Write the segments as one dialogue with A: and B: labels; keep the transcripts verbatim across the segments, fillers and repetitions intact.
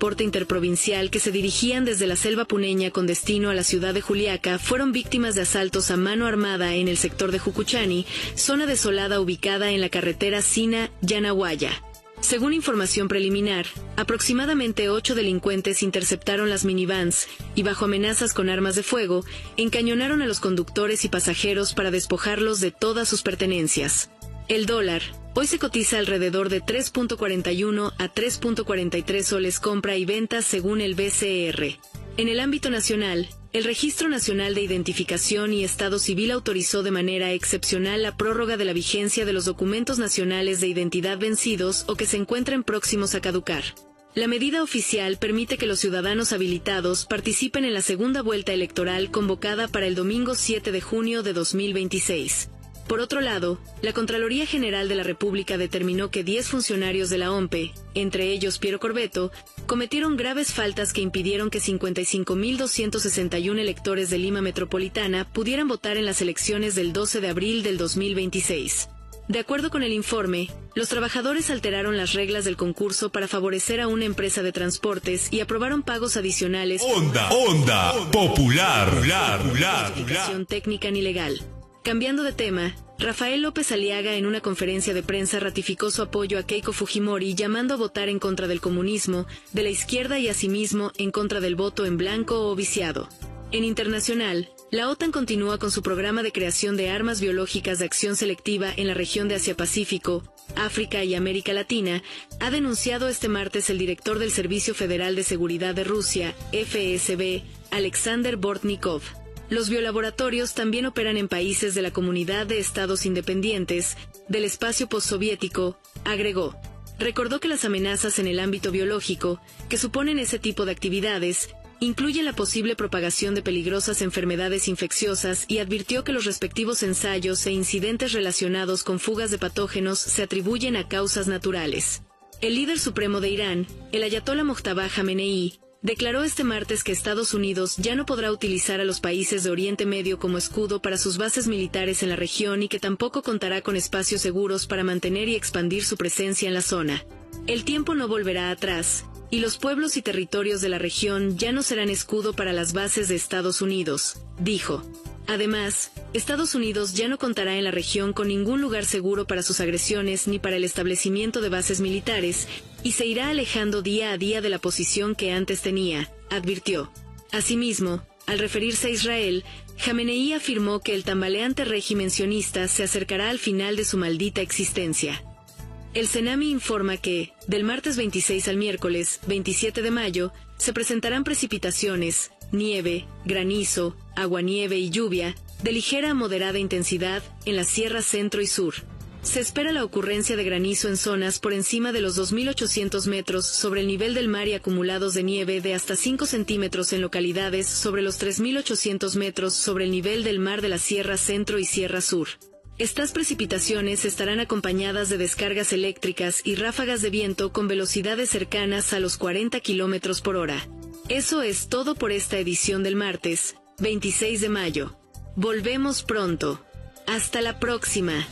A: transporte interprovincial que se dirigían desde la selva puneña con destino a la ciudad de Juliaca fueron víctimas de asaltos a mano armada en el sector de Jucuchani, zona desolada ubicada en la carretera Sina-Yanaguaya. Según información preliminar, aproximadamente ocho delincuentes interceptaron las minivans y, bajo amenazas con armas de fuego, encañonaron a los conductores y pasajeros para despojarlos de todas sus pertenencias. El dólar hoy se cotiza alrededor de tres punto cuarenta y uno a tres punto cuarenta y tres soles compra y venta según el B C R. En el ámbito nacional, el Registro Nacional de Identificación y Estado Civil autorizó de manera excepcional la prórroga de la vigencia de los documentos nacionales de identidad vencidos o que se encuentren próximos a caducar. La medida oficial permite que los ciudadanos habilitados participen en la segunda vuelta electoral convocada para el domingo siete de junio de dos mil veintiséis. Por otro lado, la Contraloría General de la República determinó que diez funcionarios de la O M P E, entre ellos Piero Corvetto, cometieron graves faltas que impidieron que cincuenta y cinco mil doscientos sesenta y uno electores de Lima Metropolitana pudieran votar en las elecciones del doce de abril del dos mil veintiséis. De acuerdo con el informe, los trabajadores alteraron las reglas del concurso para favorecer a una empresa de transportes y aprobaron pagos adicionales.
B: Onda, onda, popular, popular, popular,
A: justificación técnica ni legal. Cambiando de tema, Rafael López Aliaga en una conferencia de prensa ratificó su apoyo a Keiko Fujimori llamando a votar en contra del comunismo, de la izquierda y asimismo en contra del voto en blanco o viciado. En internacional, la OTAN continúa con su programa de creación de armas biológicas de acción selectiva en la región de Asia-Pacífico, África y América Latina, ha denunciado este martes el director del Servicio Federal de Seguridad de Rusia, F S B, Alexander Bortnikov. Los biolaboratorios también operan en países de la Comunidad de Estados Independientes, del espacio postsoviético, agregó. Recordó que las amenazas en el ámbito biológico, que suponen ese tipo de actividades, incluyen la posible propagación de peligrosas enfermedades infecciosas y advirtió que los respectivos ensayos e incidentes relacionados con fugas de patógenos se atribuyen a causas naturales. El líder supremo de Irán, el ayatolá Mojtaba Jamenei, declaró este martes que Estados Unidos ya no podrá utilizar a los países de Oriente Medio como escudo para sus bases militares en la región y que tampoco contará con espacios seguros para mantener y expandir su presencia en la zona. El tiempo no volverá atrás, y los pueblos y territorios de la región ya no serán escudo para las bases de Estados Unidos, dijo. Además, Estados Unidos ya no contará en la región con ningún lugar seguro para sus agresiones ni para el establecimiento de bases militares, y se irá alejando día a día de la posición que antes tenía, advirtió. Asimismo, al referirse a Israel, Jamenei afirmó que el tambaleante régimen sionista se acercará al final de su maldita existencia. El CENAMI informa que, del martes veintiséis al miércoles veintisiete de mayo, se presentarán precipitaciones, nieve, granizo, aguanieve y lluvia, de ligera a moderada intensidad, en la Sierra Centro y Sur. Se espera la ocurrencia de granizo en zonas por encima de los dos mil ochocientos metros sobre el nivel del mar y acumulados de nieve de hasta cinco centímetros en localidades sobre los tres mil ochocientos metros sobre el nivel del mar de la Sierra Centro y Sierra Sur. Estas precipitaciones estarán acompañadas de descargas eléctricas y ráfagas de viento con velocidades cercanas a los cuarenta kilómetros por hora. Eso es todo por esta edición del martes, veintiséis de mayo. Volvemos pronto. Hasta la próxima.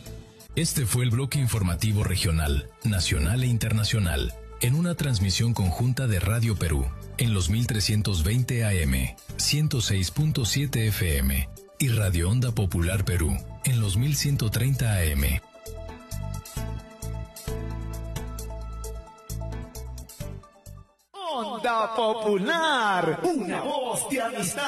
B: Este fue el bloque informativo regional, nacional e internacional, en una transmisión conjunta de Radio Perú, en los mil trescientos veinte A M, ciento seis punto siete F M, y Radio Onda Popular Perú, en los mil ciento treinta A M.
C: Onda Popular, una voz de amistad.